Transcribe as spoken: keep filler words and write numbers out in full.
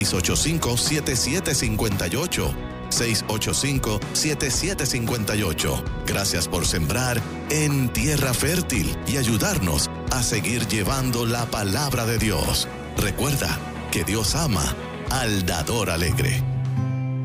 seis ocho cinco, siete siete cinco ocho. seis ocho cinco, siete siete cinco ocho. Gracias por sembrar en tierra fértil y ayudarnos a seguir llevando la palabra de Dios. Recuerda que Dios ama al dador alegre.